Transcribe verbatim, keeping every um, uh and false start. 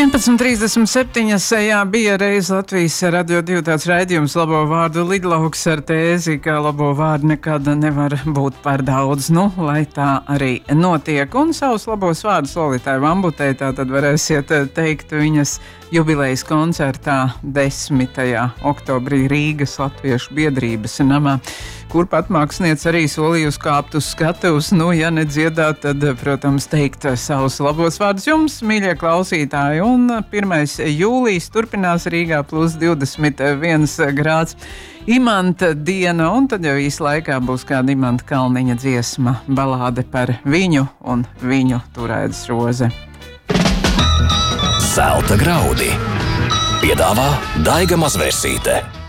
vienpadsmit trīsdesmit septiņi, jā, bija reiz Latvijas Radio divi tāds raidījums Labo vārdu lidlauks ar tēzi, ka labo vārdu nekad nevar būt par daudz, nu, lai tā arī notiek. Un savus labos vārdus Lolitai Vambutei tātad varēsiet teikt viņas jubilejas koncertā desmitajā oktobrī Rīgas Latviešu biedrības namā, kur pat mākslinieci arī solīja uzkāpt uz skatuves. Nu, ja nedziedāt, tad, protams, teikt savus labos vārdus jums, mīļie klausītāji. Un pirmais jūlijas turpinās Rīgā plus divdesmit viens grāds. Imanta diena, un tad jau īsti laikā būs kāda Imanta Kalniņa dziesma, balāde par viņu un viņu Turaidas roze. Zelta graudi piedāvā Daiga Mazvērsīte.